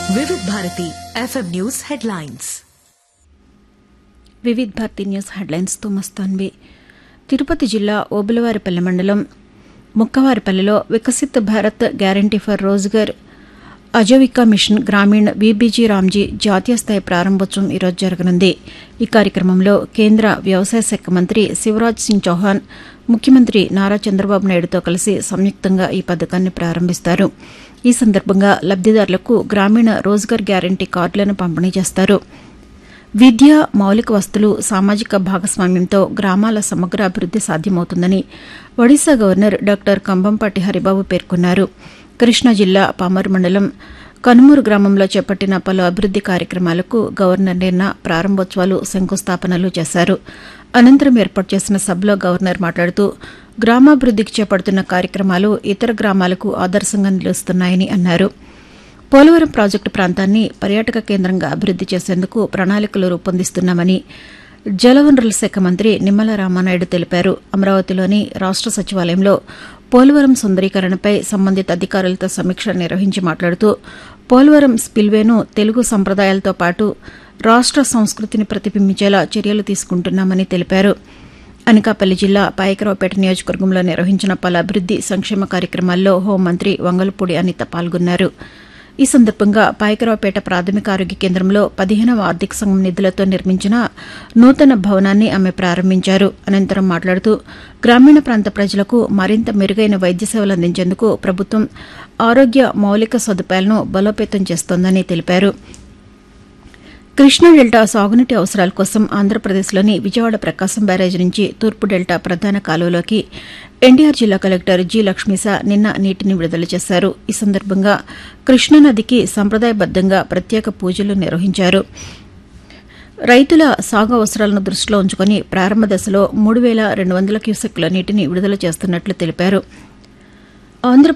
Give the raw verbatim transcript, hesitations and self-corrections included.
వివిధ Bharati FM news headlines. వివిధ Bharati news హెడ్లైన్స్తో మస్తాన్వి. Tirupati జిల్లా ఓబులవారిపల్లి మండలం ముక్కవారిపల్లిలో Viksit Bharat guarantee for Rozgar Ajeevika machine Grameen VBG Ramji జాతీయ స్థాయి ప్రారంభోత్సవం ఈరోజు జరగనుంది. ఈ కార్యక్రమంలో కేంద్ర వ్యవసాయ శాఖ మంత్రి శివరాజ్ సింగ్ చౌహాన్ ముఖ్యమంత్రి నారా చంద్రబాబు నాయుడుతో కలిసి సంయుక్తంగా ఈ పథకాన్ని ప్రారంభిస్తారు. ఈ సందర్భంగా లబ్దిదారులకు గ్రామీణ రోజ్గర్ గ్యారంటీ కార్డులను పంపిణీ చేస్తారు. విద్య, మౌలిక వస్తువులు, సామాజిక భాగస్వామ్యంతో గ్రామాల సమగ్ర అభివృద్ది సాధ్యమవుతుందని ఒడిశా గవర్నర్ డాక్టర్ కంభంపాటి హరిబాబు పేర్కొన్నారు. కృష్ణా జిల్లా పామరు మండలం కనుమూరు గ్రామంలో చేపట్టిన పలు అభివృద్ది కార్యక్రమాలకు గవర్నర్ నిన్న ప్రారంభోత్సవాలు, శంకుస్థాపనలు చేశారు. అనంతరం ఏర్పాటు చేసిన సభలో గవర్నర్ మాట్లాడుతూ గ్రామాభివృద్దికి చేపడుతున్న కార్యక్రమాలు ఇతర గ్రామాలకు ఆదర్శంగా నిలుస్తున్నాయని అన్నారు. పోలవరం ప్రాజెక్టు ప్రాంతాన్ని పర్యాటక కేంద్రంగా అభివృద్ది చేసేందుకు ప్రణాళికలు రూపొందిస్తున్నామని జలవనరుల శాఖ మంత్రి నిమ్మల రామానాయుడు తెలిపారు. అమరావతిలోని రాష్ట సచివాలయంలో పోలవరం సుందరీకరణపై సంబంధిత అధికారులతో సమీక్ష నిర్వహించి మాట్లాడుతూ పోలవరం స్పిల్వేను తెలుగు సంప్రదాయాలతో పాటు రాష్ట సంస్కృతిని ప్రతిబింబించేలా చర్యలు తీసుకుంటున్నామని తెలిపారు. అనకాపల్లి జిల్లా పాయకరావుపేట నియోజకవర్గంలో నిర్వహించిన పలు అభివృద్ది సంక్షేమ కార్యక్రమాల్లో హోంమంత్రి వంగలపూడి అనిత పాల్గొన్నారు. ఈ సందర్భంగా పాయకరావుపేట ప్రాథమిక ఆరోగ్య కేంద్రంలో పదిహేనవ ఆర్థిక సంఘం నిధులతో నిర్మించిన నూతన భవనాన్ని ఆమె ప్రారంభించారు. అనంతరం మాట్లాడుతూ గ్రామీణ ప్రాంత ప్రజలకు మరింత మెరుగైన వైద్య సేవలు అందించేందుకు ప్రభుత్వం ఆరోగ్య మౌలిక సదుపాయాలను బలోపేతం చేస్తోందని తెలిపారు. కృష్ణా డెల్టా సాగునీటి అవసరాల కోసం ఆంధ్రప్రదేశ్లోని విజయవాడ ప్రకాశం బ్యారేజీ నుంచి తూర్పు డెల్టా ప్రధాన కాలువలోకి ఎన్టీఆర్ జిల్లా కలెక్టర్ జి లక్ష్మీస నిన్న నీటిని విడుదల చేశారు. ఈ సందర్భంగా కృష్ణానదికి సంప్రదాయబద్దంగా ప్రత్యేక పూజలు నిర్వహించారు. రైతుల సాగు అవసరాలను దృష్టిలో ఉంచుకుని ప్రారంభ దశలో మూడు వేల రెండు వందల క్యూసెక్కుల నీటిని విడుదల చేస్తున్నట్లు తెలిపారు. ఆంధ్ర